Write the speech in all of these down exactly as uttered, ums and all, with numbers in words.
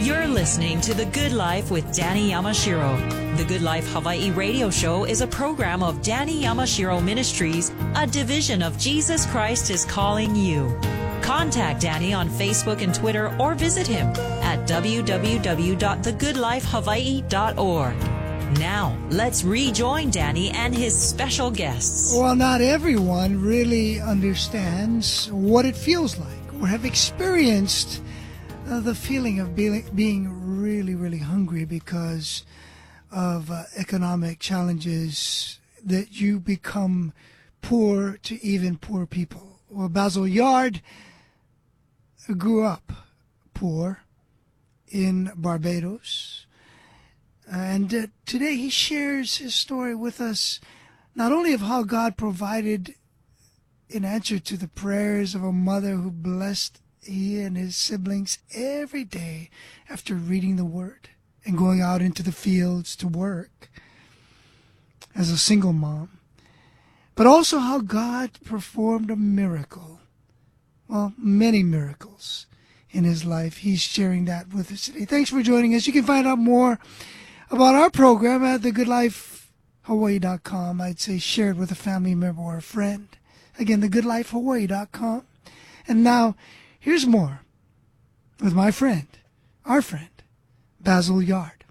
You're listening to The Good Life with Danny Yamashiro. The Good Life Hawaii radio show is a program of Danny Yamashiro Ministries, a division of Jesus Christ is Calling You. Contact Danny on Facebook and Twitter or visit him at w w w dot the good life hawaii dot org. Now, let's rejoin Danny and his special guests. Well, not everyone really understands what it feels like or have experienced Uh, the feeling of being, being really, really hungry because of uh, economic challenges, that you become poor to even poor people. Well, Basil Yard grew up poor in Barbados, and uh, today he shares his story with us, not only of how God provided in answer to the prayers of a mother who blessed he and his siblings every day after reading the Word and going out into the fields to work as a single mom, but also how God performed a miracle, well, many miracles in his life. He's sharing that with us today. Thanks for joining us. You can find out more about our program at the good life hawaii dot com. I'd say share it with a family member or a friend. Again, the good life hawaii dot com. And now, here's more with my friend, our friend, Basil Yard.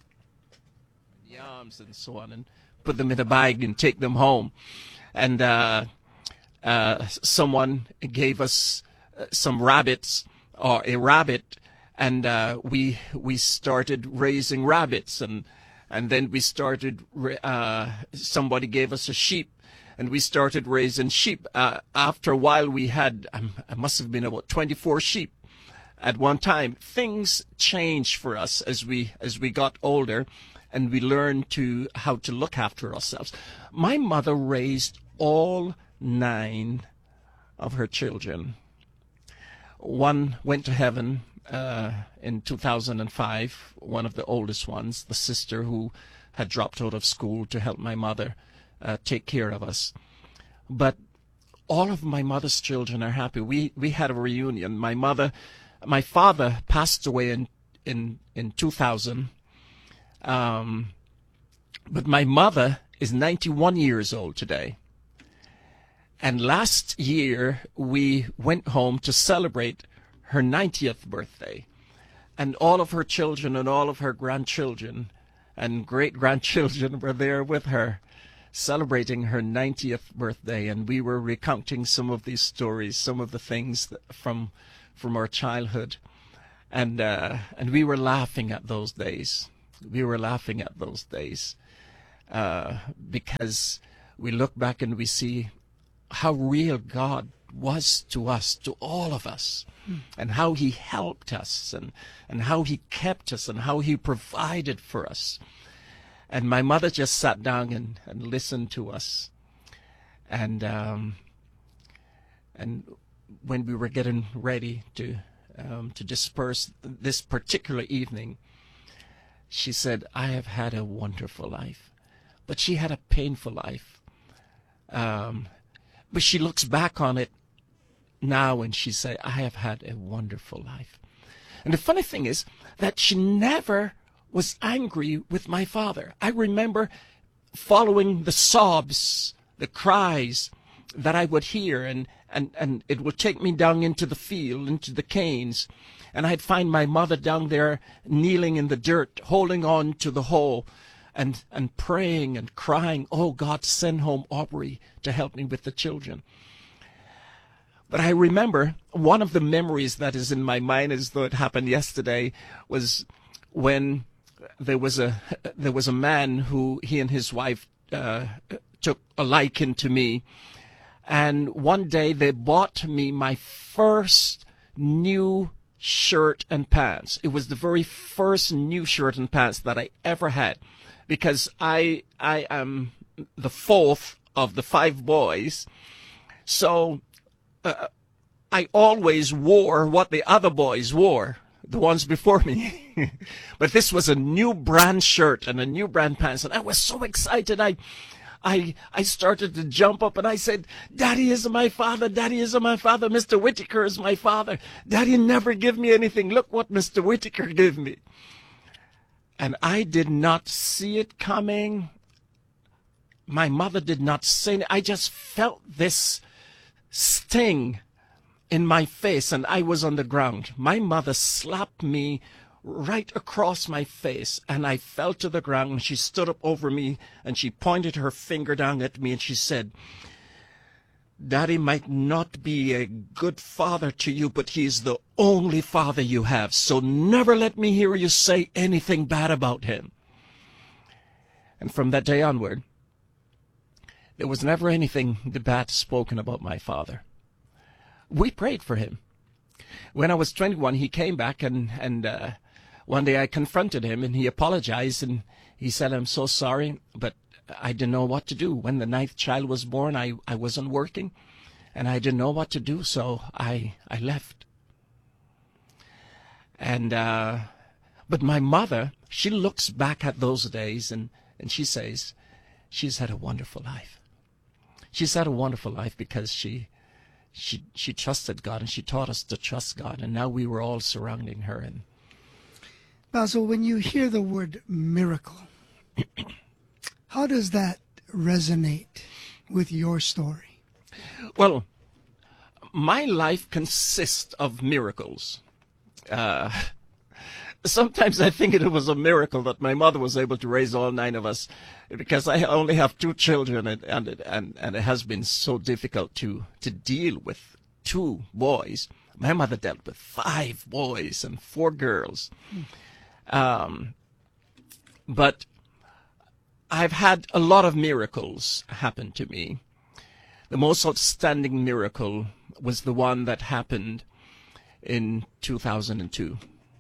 Yams and so on, and put them in a bag and take them home. And uh, uh, someone gave us some rabbits, or a rabbit, and uh, we we started raising rabbits, and and then we started. Uh, somebody gave us a sheep. And we started raising sheep. Uh, after a while, we had, um, it must have been about twenty-four sheep at one time. Things changed for us as we as we got older, and we learned to how to look after ourselves. My mother raised all nine of her children. One went to heaven uh, in two thousand five, one of the oldest ones, the sister who had dropped out of school to help my mother Uh, take care of us. But all of my mother's children are happy. We we had a reunion. My mother, my father passed away in in in two thousand. Um, but my mother is ninety-one years old today. And last year we went home to celebrate her ninetieth birthday, and all of her children and all of her grandchildren and great grandchildren were there with her, celebrating her ninetieth birthday, and we were recounting some of these stories, some of the things that, from from our childhood, and uh, and we were laughing at those days. We were laughing at those days uh, because we look back and we see how real God was to us, to all of us, hmm. and how He helped us, and and how He kept us, and how He provided for us. And my mother just sat down and, and listened to us. And um, and when we were getting ready to um, to disperse this particular evening, she said, "I have had a wonderful life." But she had a painful life. Um, but she looks back on it now and she said, "I have had a wonderful life." And the funny thing is that she never was angry with my father. I remember following the sobs, the cries that I would hear, and, and, and it would take me down into the field, into the canes, and I'd find my mother down there kneeling in the dirt, holding on to the hoe, and, and praying and crying, "Oh God, send home Aubrey to help me with the children." But I remember one of the memories that is in my mind, as though it happened yesterday, was when there was a there was a man who, he and his wife uh, took a liking to me, and one day they bought me my first new shirt and pants. It was the very first new shirt and pants that I ever had, because I I am the fourth of the five boys, so uh, I always wore what the other boys wore, the ones before me. But this was a new brand shirt and a new brand pants, and I was so excited. I I I started to jump up and I said, Daddy is my father. Daddy is my father. Mister Whitaker is my father. Daddy never give me anything. Look what Mister Whitaker gave me. And I did not see it coming. My mother did not say it. I just felt this sting in my face, and I was on the ground. My mother slapped me right across my face, and I fell to the ground, and she stood up over me, and she pointed her finger down at me, and she said, Daddy might not be a good father to you, but he's the only father you have, so never let me hear you say anything bad about him. And from that day onward, there was never anything bad spoken about my father. We prayed for him. When I was twenty-one, he came back, and, and uh, one day I confronted him, and he apologized, and he said, I'm so sorry, but I didn't know what to do. When the ninth child was born, I, I wasn't working, and I didn't know what to do, so I, I left. And uh, but my mother, she looks back at those days, and, and she says, she's had a wonderful life. She's had a wonderful life because she She she trusted God, and she taught us to trust God, and now we were all surrounding her. And Basil, when you hear the word miracle, how does that resonate with your story? Well, my life consists of miracles. Uh, sometimes I think it was a miracle that my mother was able to raise all nine of us, because I only have two children, and and and, and it has been so difficult to, to deal with two boys. My mother dealt with five boys and four girls. Um, but I've had a lot of miracles happen to me. The most outstanding miracle was the one that happened in two thousand two.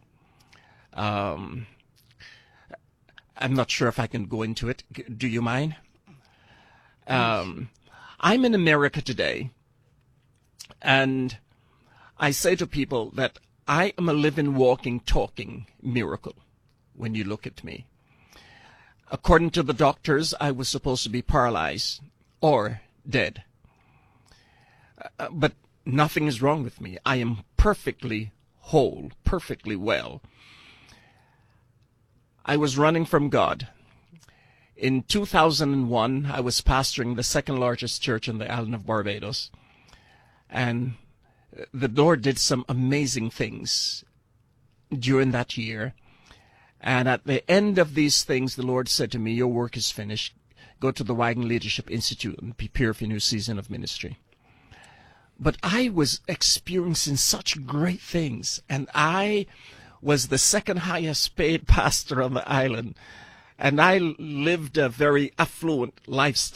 Um, I'm not sure if I can go into it. Do you mind? Um, I'm in America today, and I say to people that I am a living, walking, talking miracle when you look at me. According to the doctors, I was supposed to be paralyzed or dead. Uh, but nothing is wrong with me. I am perfectly whole, perfectly well. I was running from God. In two thousand one, I was pastoring the second largest church on the island of Barbados. And the Lord did some amazing things during that year. And at the end of these things, the Lord said to me, your work is finished. Go to the Wagon Leadership Institute and prepare for a new season of ministry. But I was experiencing such great things, and I was the second highest paid pastor on the island, and I lived a very affluent lifestyle.